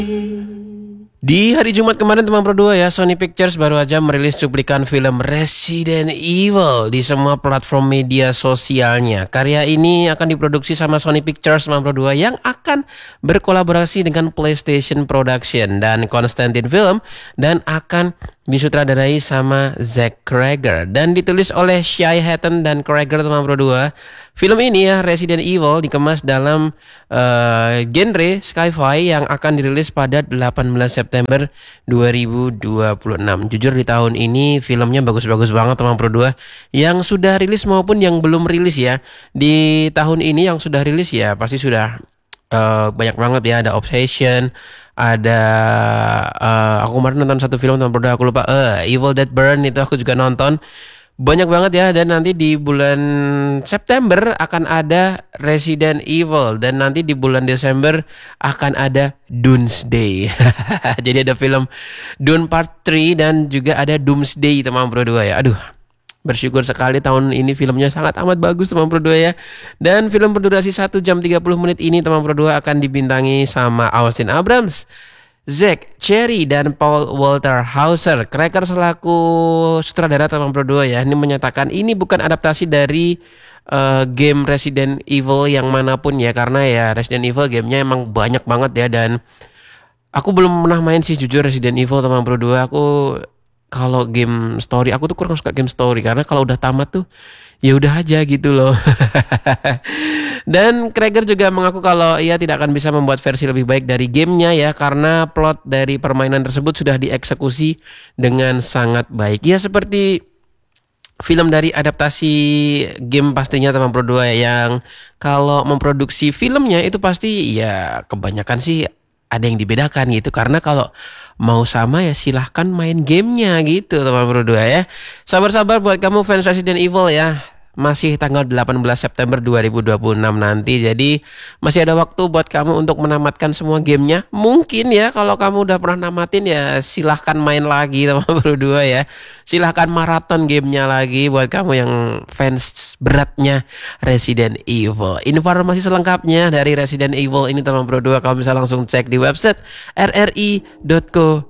Di hari Jumat kemarin teman berdua ya, Sony Pictures baru aja merilis cuplikan film Resident Evil di semua platform media sosialnya. Karya ini akan diproduksi sama Sony Pictures teman berdua yang akan berkolaborasi dengan PlayStation Production dan Constantine Film dan akan disutradarai sama Zack Cregger dan ditulis oleh Shai Hatton dan Cregger teman berdua. Film ini ya, Resident Evil, dikemas dalam genre sci-fi yang akan dirilis pada 18 September 2026. Jujur di tahun ini filmnya bagus-bagus banget teman berdua. Yang sudah rilis maupun yang belum rilis ya. Di tahun ini yang sudah rilis ya pasti sudah banyak banget ya. Ada Obsession, ada aku kemarin nonton satu film teman berdua, aku lupa, Evil Dead Burn, itu aku juga nonton. Banyak banget ya, dan nanti di bulan September akan ada Resident Evil dan nanti di bulan Desember akan ada Doomsday. Jadi ada film Dune Part 3 dan juga ada Doomsday teman berdua ya. Aduh, bersyukur sekali tahun ini filmnya sangat amat bagus teman berdua ya. Dan film berdurasi 1 jam 30 menit ini teman berdua akan dibintangi sama Austin Abrams, Zack Cherry dan Paul Walter Hauser. Cregger selaku sutradara teman berdua ya, ini menyatakan ini bukan adaptasi dari game Resident Evil yang manapun ya, karena ya Resident Evil gamenya emang banyak banget ya, dan aku belum pernah main sih jujur Resident Evil teman berdua. Aku kalau game story aku tuh kurang suka game story, karena kalau udah tamat tuh ya udah aja gitu loh. Dan Cregger juga mengaku kalau ia tidak akan bisa membuat versi lebih baik dari gamenya ya, karena plot dari permainan tersebut sudah dieksekusi dengan sangat baik. Ya seperti film dari adaptasi game pastinya teman berdua ya, yang kalau memproduksi filmnya itu pasti ya kebanyakan sih ada yang dibedakan gitu, karena kalau mau sama ya silahkan main gamenya gitu teman berdua ya. Sabar-sabar buat kamu fans Resident Evil ya, masih tanggal 18 September 2026 nanti. Jadi masih ada waktu buat kamu untuk menamatkan semua gamenya. Mungkin ya kalau kamu udah pernah namatin ya silahkan main lagi teman berdua ya. Silahkan maraton gamenya lagi buat kamu yang fans beratnya Resident Evil. Informasi selengkapnya dari Resident Evil ini teman berdua kamu bisa langsung cek di website rri.co.id.